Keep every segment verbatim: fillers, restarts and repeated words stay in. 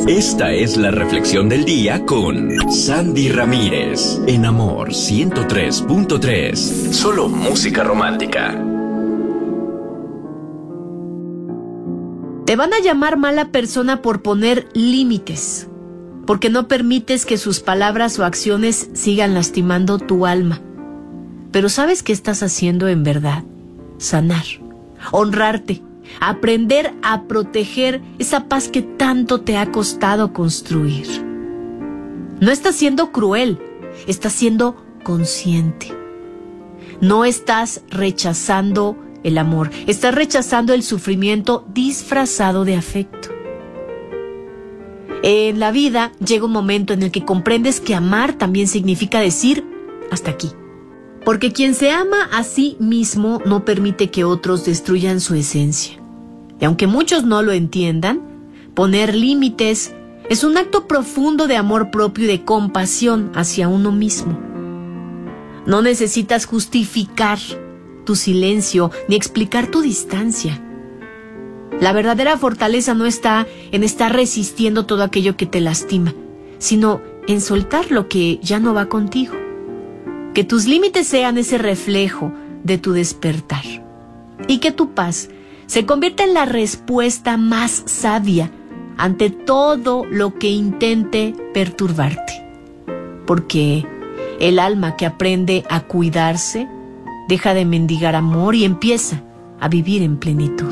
Esta es la reflexión del día con Sandy Ramírez, en Amor ciento tres punto tres. Solo música romántica. Te van a llamar mala persona por poner límites, porque no permites que sus palabras o acciones sigan lastimando tu alma. Pero ¿sabes qué estás haciendo en verdad? Sanar, honrarte, aprender a proteger esa paz que tanto te ha costado construir. No estás siendo cruel, estás siendo consciente. No estás rechazando el amor, estás rechazando el sufrimiento disfrazado de afecto. En la vida llega un momento en el que comprendes que amar también significa decir hasta aquí. Porque quien se ama a sí mismo no permite que otros destruyan su esencia. Y aunque muchos no lo entiendan, poner límites es un acto profundo de amor propio y de compasión hacia uno mismo. No necesitas justificar tu silencio ni explicar tu distancia. La verdadera fortaleza no está en estar resistiendo todo aquello que te lastima, sino en soltar lo que ya no va contigo. Que tus límites sean ese reflejo de tu despertar y que tu paz se convierta en la respuesta más sabia ante todo lo que intente perturbarte. Porque el alma que aprende a cuidarse deja de mendigar amor y empieza a vivir en plenitud.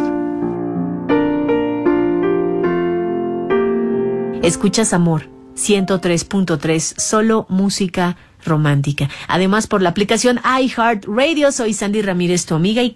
Escuchas Amor ciento tres punto tres, solo música romántica. Además, por la aplicación iHeartRadio, soy Sandy Ramírez, tu amiga, y